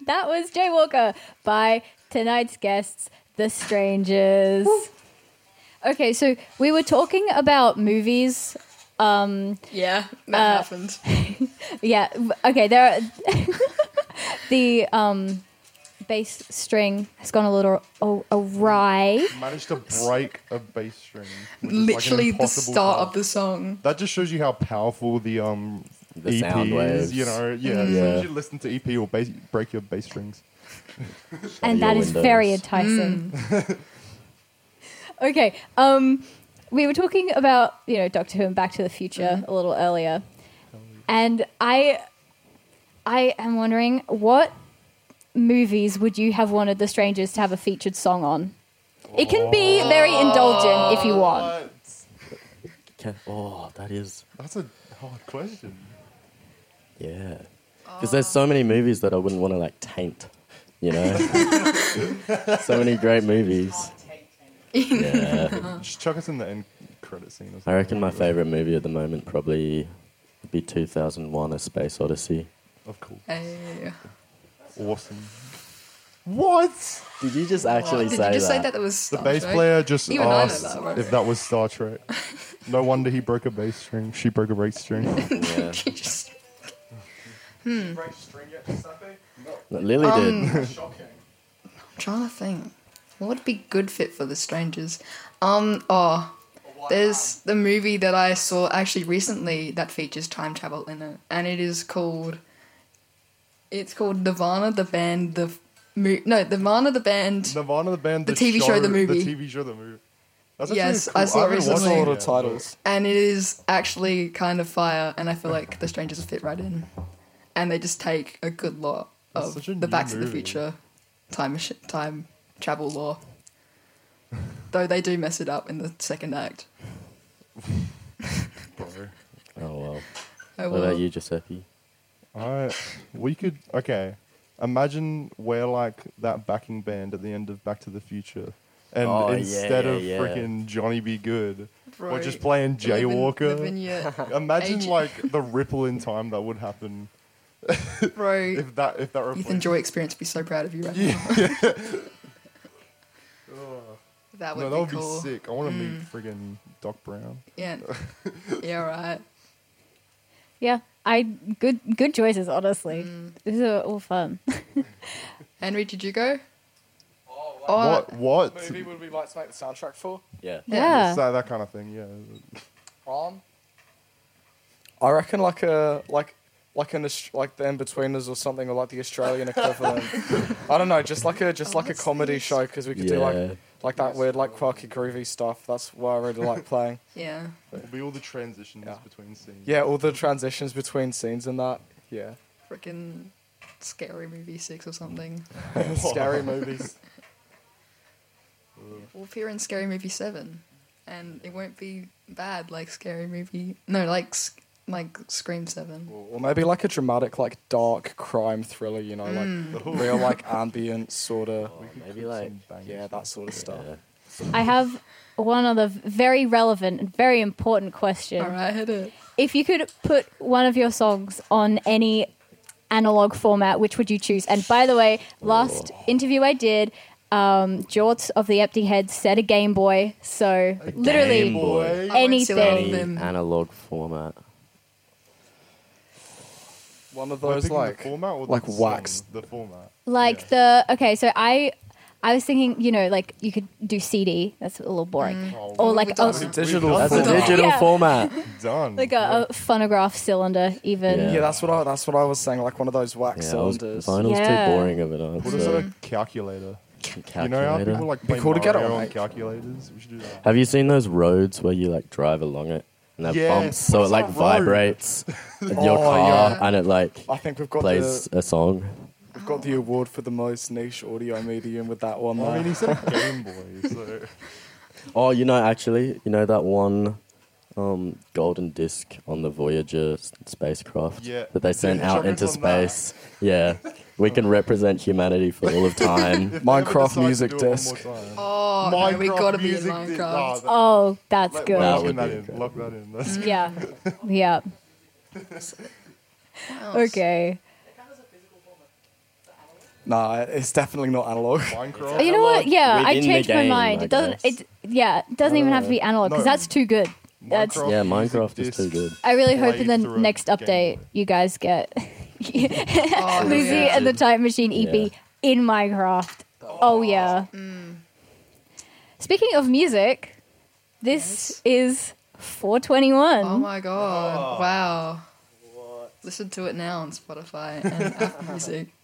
That was Jaywalker by tonight's guests, The Strangers. Woo. Okay, so we were talking about movies. Yeah, that happened. Yeah, okay, there are the bass string has gone a little awry. Managed to break a bass string. Literally like the start of the song. That just shows you how powerful the EP sound waves. is, you know. Yeah, as soon as you listen to EP, will break your bass strings. And that is very enticing. Okay, we were talking about, Doctor Who and Back to the Future a little earlier. And I am wondering, what movies would you have wanted The Strangers to have a featured song on? It can be very indulgent if you want. That's a hard question. Yeah. Because there's so many movies that I wouldn't want to, taint, So many great movies. Yeah. Just chuck us in the end credit scene or something. I reckon my favourite movie at the moment probably would be 2001: A Space Odyssey. Of course. Hey. Awesome. What? Did you just actually say that? Did you just say that was The Star bass Trek? player just You and I know asked that, right? if that was Star Trek. No wonder he broke a bass string. She broke a bass string. Yeah. You just- Lily did. Shocking. I'm trying to think. What would be good fit for The Strangers? There's the movie that I saw actually recently that features time travel in it, and it is called. It's called Nirvana the band. Nirvana the band. Nirvana the band. The TV show, the movie. The TV show, the movie. That's Yes, actually I saw it haven't watched recently. it A lot yet, of titles. And it is actually kind of fire, and I feel like The Strangers fit right in. And they just take a good lot That's of such a the new Back to the movie. Future time travel lore. Though they do mess it up in the second act. Bro. Oh, well. Oh, What well. about you, Giuseppe? We could. Okay. Imagine we're like that backing band at the end of Back to the Future. And Oh, yeah, instead of yeah. freaking Johnny Be Good, Bro, we're just playing the Jaywalker. vignette. Imagine Age- like the ripple in time that would happen Bro, if that replaced. Ethan Joy Experience would be so proud of you right now. That would No, be that would cool. be sick. I want to meet friggin' Doc Brown. Yeah. Yeah, right. Yeah, good choices, honestly. These are all fun. Henry, did you go? Oh, Oh, wow. What? Movie would we like to make the soundtrack for? Yeah. Yeah. That kind of thing. Yeah. I reckon like the In-Betweeners or something, or like the Australian equivalent. I don't know, just like a comedy show, because we could do Yeah. like that weird like quirky groovy stuff. That's what I really like playing. yeah. It'll be all the transitions Yeah. between scenes. Yeah, all the transitions between scenes and that. Yeah, Freaking Scary Movie 6 or something. scary movies. We'll appear in Scary Movie 7. And it won't be bad like Scary Movie... No, like Scream 7. Or maybe like a dramatic, like dark crime thriller. You know, like real like ambient sort of. Maybe like... Yeah, that sort of stuff. Yeah. I have one other very relevant and very important question. Alright, hit it. If you could put one of your songs on any analog format, which would you choose? And by the way, last interview I did, Jorts of the Empty Head said a Game Boy. So literally Game Boy. I won't steal anything. them. Analog format. One of We're those picking like the format or like the song? wax. The format. Like so I was thinking, like you could do CD. That's a little boring. Oh, Or like We've done a, it. Digital. That's a Done. digital Yeah. format. done. like a phonograph cylinder even. Yeah. Yeah, that's what I was saying. Like one of those wax Yeah, cylinders. vinyl's Yeah. too boring of an Put us on answer. a calculator. Calculator. You know how people like play cool to get it Mario on, on mate. calculators? We should do that. Have you seen those roads where you like drive along it and have Yeah. bumps so What's it like that road? vibrates in your Oh, car yeah. and it like I think we've got plays a song? we've got the award for the most niche audio medium with that one. I There. mean, he said a Game Boy, so... Oh, actually, that one golden disc on the Voyager spacecraft Yeah. that they sent Yeah, out chuck into us on that. space. Yeah. We can represent humanity for all of time. If they ever Minecraft decide to music do it one disc. more time. Oh, no, we gotta be in music Minecraft. disc. Ah, that- Oh, that's let- good. That lock would that be in. great. Lock that in. That's Yeah. Yeah. What else? Okay. Nah, it's definitely not analog. Minecraft. You know what? Yeah, I within the changed my game, mind. I It doesn't. guess. It doesn't even have to be analog because No. that's too good. That's. Minecraft Yeah, music Minecraft is disc. too good. I really hope in the played through a next update Game Boy. you guys get Oh, Lucy yeah. and the Time Machine EP Yeah. in Minecraft. Oh yeah. Speaking of music, this is 421. Oh my god! Wow. Listen to it now on Spotify and Apple Music.